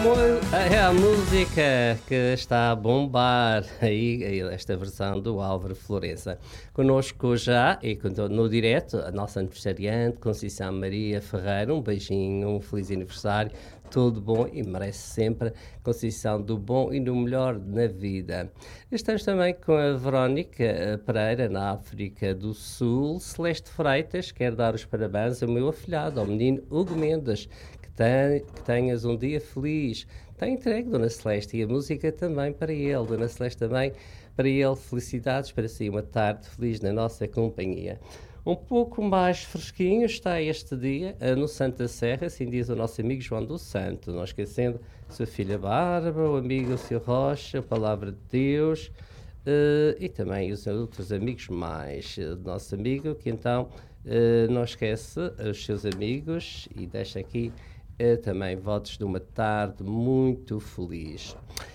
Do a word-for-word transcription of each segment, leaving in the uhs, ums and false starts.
É a música que está a bombar aí, esta versão do Álvaro Florença. Conosco já, e no direto, a nossa aniversariante, Conceição Maria Ferreira. Um beijinho, um feliz aniversário, tudo bom e merece sempre, Conceição, do bom e do melhor na vida. Estamos também com a Verónica Pereira, na África do Sul. Celeste Freitas quer dar os parabéns ao meu afilhado, ao menino Hugo Mendes. Que tenhas um dia feliz. Está entregue, Dona Celeste, e a música também para ele. Dona Celeste também para ele. Felicidades para si, uma tarde feliz na nossa companhia. Um pouco mais fresquinho está este dia no Santa Serra, assim diz o nosso amigo João do Santo, não esquecendo a sua filha Bárbara, o amigo o seu Rocha, a Palavra de Deus, uh, e também os outros amigos mais uh, do nosso amigo, que então uh, não esquece os seus amigos e deixa aqui Uh, também votos de uma tarde muito feliz.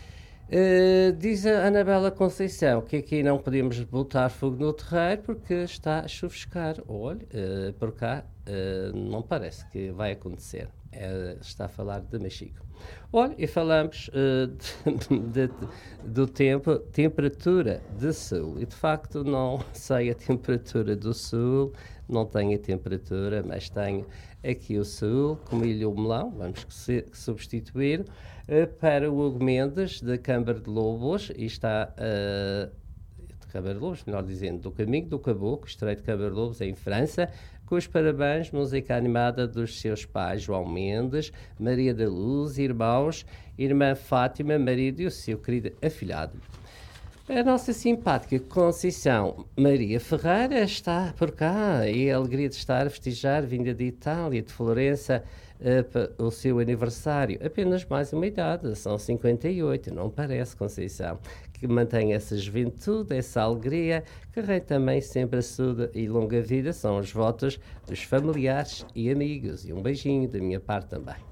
Uh, diz a Anabela Conceição que aqui não podemos botar fogo no terreiro porque está a chuviscar. Olha, uh, por cá uh, não parece que vai acontecer. Uh, está a falar de Mexico. Olha, e falamos uh, de, de, do tempo, temperatura de sul. E de facto não sei a temperatura do sul, não tenho a temperatura, mas tenho aqui o sul, como ilha o melão, vamos que substituir, uh, para o Hugo Mendes, de Câmara de Lobos, e está, uh, de Câmara de Lobos, melhor dizendo, do Caminho do Caboclo, Estreito de Câmara de Lobos, em França, com os parabéns, música animada dos seus pais, João Mendes, Maria da Luz, irmãos, irmã Fátima, marido e o seu querido afilhado. A nossa simpática Conceição Maria Ferreira está por cá e a alegria de estar a festejar, vinda de Itália, de Florença, uh, o seu aniversário. Apenas mais uma idade, são cinquenta e oito, não parece, Conceição, que mantém essa juventude, essa alegria, que reina também sempre a saúde e longa vida, são os votos dos familiares e amigos. E um beijinho da minha parte também.